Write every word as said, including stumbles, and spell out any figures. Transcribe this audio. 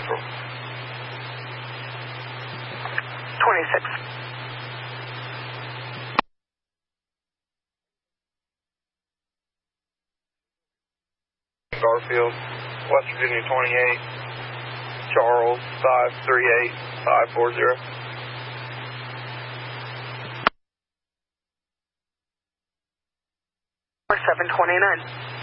Central. twenty-six. Garfield, West Virginia twenty-eight, Charles five three eight five four zero. seven twenty-nine.